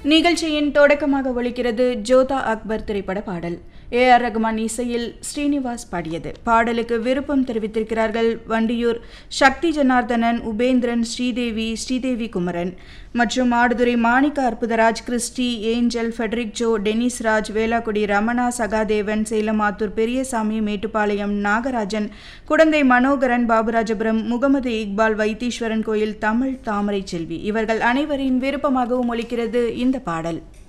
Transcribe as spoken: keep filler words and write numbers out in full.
நிகழ்ச்சியின் தொடக்கமாக ஒலிக்கிறது ஜோதா அக்பர் திரைப்பட பாடல். ஏ ஆர் ரகுமான் இசையில் ஸ்ரீனிவாஸ் பாடியது. பாடலுக்கு விருப்பம் தெரிவித்திருக்கிறார்கள் வண்டியூர் சக்தி ஜனார்தனன், உபேந்திரன், ஸ்ரீதேவி, ஸ்ரீதேவி குமரன் மற்றும் ஆடுதுறை மாணிக்க Arputharaj, Christie, angel, Friedrich Joe, Denis Raj, Velakkudi Ramana, Sahadevan, சேலமாத்தூர் Periyasamy, Mettupalayam Nagarajan, Kudanthai Manoharan, Baburajapuram Mohammed Iqbal, Vaitheeswaran கோயில் தமிழ், தாமரை செல்வி இவர்கள் அனைவரின் விருப்பமாகவும் ஒலிக்கிறது இந்த பாடல்.